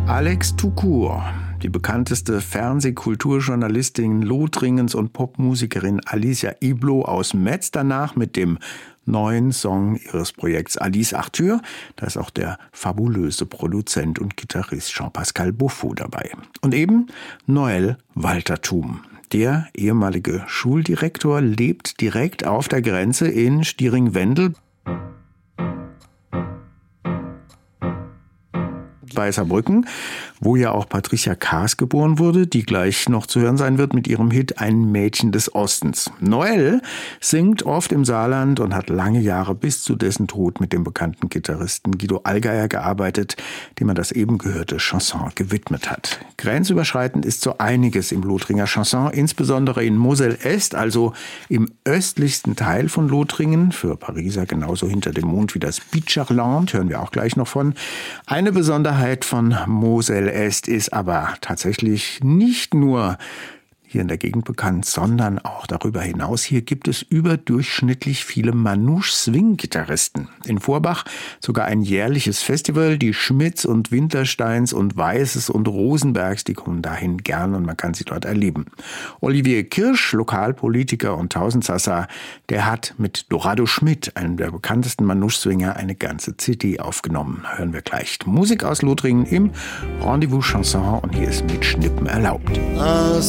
Alex Toucourt, die bekannteste Fernsehkulturjournalistin Lothringens und Popmusikerin Alicia Iblo aus Metz, danach mit dem neuen Song ihres Projekts Alice Arthur. Da ist auch der fabulöse Produzent und Gitarrist Jean-Pascal Beaufaux dabei. Und eben Noël Walterthum. Der ehemalige Schuldirektor lebt direkt auf der Grenze in Stiring-Wendel bei Saarbrücken, wo ja auch Patricia Kaas geboren wurde, die gleich noch zu hören sein wird mit ihrem Hit Ein Mädchen des Ostens. Noël singt oft im Saarland und hat lange Jahre bis zu dessen Tod mit dem bekannten Gitarristen Guido Allgeier gearbeitet, dem er das eben gehörte Chanson gewidmet hat. Grenzüberschreitend ist so einiges im Lothringer Chanson, insbesondere in Moselle-Est, also im östlichsten Teil von Lothringen, für Pariser genauso hinter dem Mond wie das Bietscherland, hören wir auch gleich noch von. Eine Besonderheit von Moselle-Est ist aber tatsächlich nicht nur hier in der Gegend bekannt, sondern auch darüber hinaus. Hier gibt es überdurchschnittlich viele Manouche-Swing-Gitarristen. In Vorbach sogar ein jährliches Festival. Die Schmidts und Wintersteins und Weißes und Rosenbergs, die kommen dahin gern und man kann sie dort erleben. Olivier Kirsch, Lokalpolitiker und Tausendsassa, der hat mit Dorado Schmidt, einem der bekanntesten Manouche-Swinger, eine ganze CD aufgenommen. Hören wir gleich. Musik aus Lothringen im Rendezvous Chanson und hier ist mit Schnippen erlaubt.